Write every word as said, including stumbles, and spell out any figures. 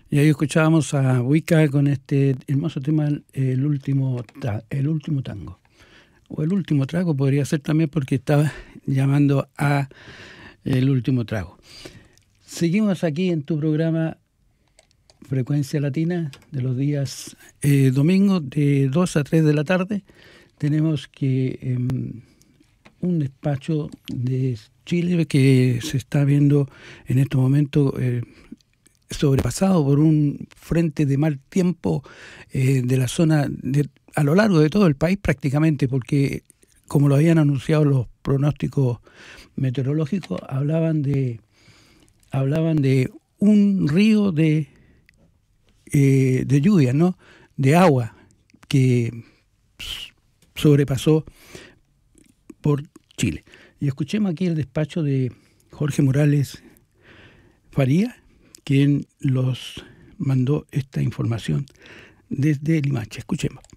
Y ahí escuchábamos a Wicca con este hermoso tema, el último, el último tango. O el último trago podría ser también, porque estaba llamando a el último trago. Seguimos aquí en tu programa Frecuencia Latina de los días eh, domingos de dos a tres de la tarde. Tenemos que eh, un despacho de Chile que se está viendo en estos momentos eh, sobrepasado por un frente de mal tiempo eh, de la zona de, a lo largo de todo el país prácticamente, porque como lo habían anunciado los pronósticos meteorológicos, hablaban de hablaban de un río de eh, de lluvia, ¿no? De agua que sobrepasó por Chile. Y escuchemos aquí el despacho de Jorge Morales Faría, quien los mandó esta información desde Limache. Escuchemos.